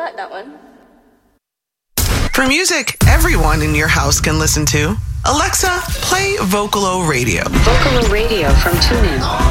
like that one. For music everyone in your house can listen to, Alexa, play Vocalo Radio. Vocalo Radio from TuneIn.